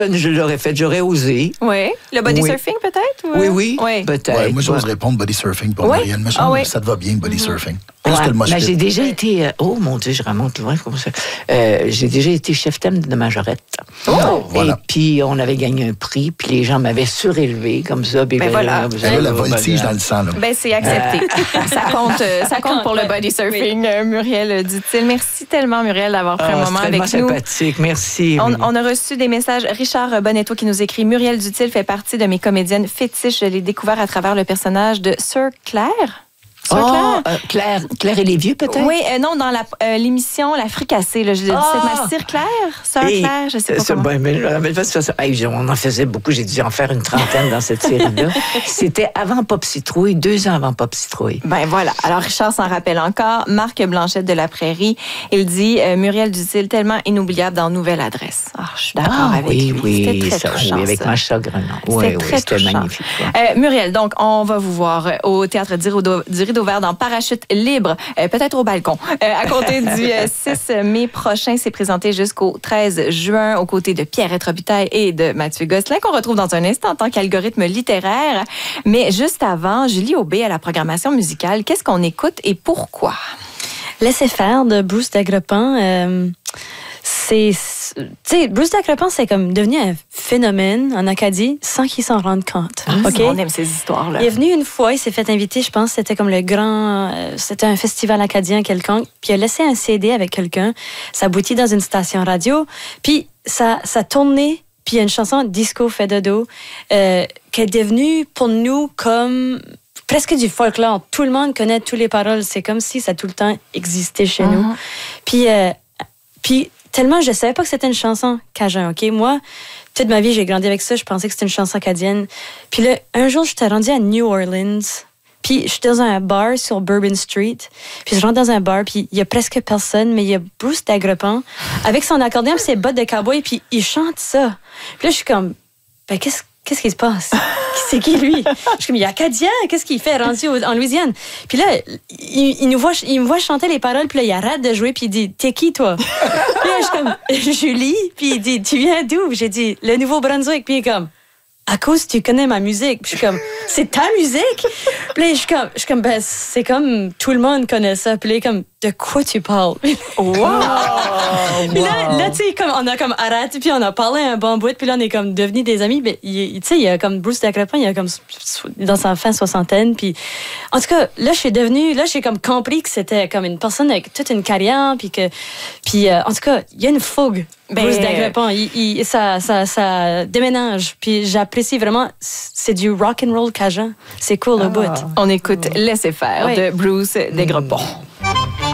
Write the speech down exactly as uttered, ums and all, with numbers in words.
Je l'aurais fait, j'aurais osé. Oui. Le body oui. surfing, peut-être? Ou... Oui, oui, oui. peut-être. Ouais, moi, j'ose ouais. répondre body surfing pour oui? Marianne. Mais ah, oui. ça te va bien, body mm-hmm. surfing. Plus Ouais, que le mosh mais pit. j'ai déjà été... Euh, oh, mon Dieu, je remonte loin. Comment ça? Euh, j'ai déjà été chef thème de Majorette. Oh! Voilà. Et puis, on avait gagné un prix, puis les gens m'avaient surélevé comme ça. Ben voilà. Vous avez la voltige dans le sang, là. Ben, c'est accepté. Euh... ça compte, ça compte pour le body surfing, oui. Muriel Dutil. Merci tellement, Muriel, d'avoir pris ah, un moment avec nous. C'est tellement sympathique. Merci. On, on a reçu des messages. Richard Bonetto qui nous écrit « Muriel Dutil fait partie de mes comédiennes fétiches. Je l'ai découvert à travers le personnage de Sœur Claire. » Oh, Claire? Euh, Claire, Claire et les vieux, peut-être? Oui, euh, non, dans la, euh, l'émission La Fricassée. Là, je dis, oh! C'est ma Sœur Claire? Sœur et, Claire, je sais pas comment. Ben, mais, mais, mais, ça, hey, on en faisait beaucoup. J'ai dû en faire une trentaine dans cette série-là. C'était avant Pop Citrouille, deux ans avant Pop Citrouille. Ben voilà. Alors, Richard s'en rappelle encore. Marc Blanchette de la Prairie, il dit euh, Muriel Dutil, tellement inoubliable dans Nouvelle Adresse. Oh, je suis d'accord ah, avec oui, lui. Oui, c'était très ça, touchant, oui, avec ça. Macha Grenon. Oui, c'était oui, très c'était touchant. magnifique. Euh, Muriel, donc, on va vous voir au Théâtre du Rideau, du Rideau Vert dans Parachute libre, euh, peut-être au balcon. Euh, à compter du euh, six mai prochain, c'est présenté jusqu'au treize juin aux côtés de Pierrette Robitaille et de Mathieu Gosselin, qu'on retrouve dans un instant en tant qu'algorithme littéraire. Mais juste avant, Julie Aubé à la programmation musicale, qu'est-ce qu'on écoute et pourquoi? Laissez faire de Bruce Dagrepin. Euh, c'est, tu sais, Bruce Dagrepin, c'est comme devenu un phénomène en Acadie sans qu'il s'en rende compte. Ah, okay? On aime ces histoires-là. Il est venu une fois, il s'est fait inviter, je pense, c'était comme le grand, euh, c'était un festival acadien quelconque, puis il a laissé un C D avec quelqu'un, ça aboutit dans une station radio, puis ça, ça tournait, puis il y a une chanson Disco fait dodo, euh, qui est devenue pour nous comme presque du folklore. Tout le monde connaît toutes les paroles, c'est comme si ça tout le temps existait chez uh-huh. nous. Puis, euh, puis tellement je savais pas que c'était une chanson cajun, OK? Moi, toute ma vie, j'ai grandi avec ça. Je pensais que c'était une chanson acadienne. Puis là, un jour, j'étais rendue à New Orleans. Puis je suis dans un bar sur Bourbon Street. Puis je rentre dans un bar, puis il y a presque personne, mais il y a Bruce Dagrepin avec son accordéon et ses bottes de cowboy, puis il chante ça. Puis là, je suis comme, ben qu'est-ce Qu'est-ce qui se passe? C'est qui, lui? Je suis comme, il est acadien. Qu'est-ce qu'il fait rendu en Louisiane? Puis là, il, il, nous voit, il me voit chanter les paroles, puis là, il arrête de jouer, puis il dit, t'es qui, toi? Puis là, je suis comme, Julie. Puis il dit, tu viens d'où? J'ai dit, le Nouveau-Brunswick. Puis il est comme, à cause tu connais ma musique. Puis je suis comme, c'est ta musique? Puis là, je suis comme, je suis comme ben, c'est comme, tout le monde connaît ça. Puis là, il est comme, de quoi tu parles? Wow! Puis là, là tu sais, comme, on a comme arrêté, puis on a parlé un bon bout, puis là, on est comme devenus des amis. Mais tu sais, il y a comme Bruce Dagrepin, il y a comme dans sa fin soixantaine. Puis en tout cas, là, je suis devenue, là, j'ai comme compris que c'était comme une personne avec toute une carrière, puis que, puis euh, en tout cas, il y a une fougue. Ben, Bruce Dagrepin, il, il, ça, ça, ça déménage. Puis j'apprécie vraiment, c'est du rock and roll cajun. C'est cool au ah. bout. On écoute Laissez faire oui. de Bruce Dagrepin.